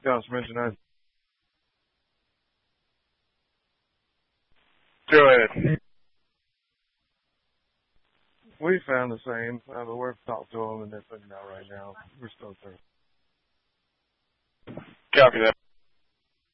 Dallas mentioned that. Go ahead. We found the same, but we're talking to them and they're putting it out right now. We're still there. Copy that.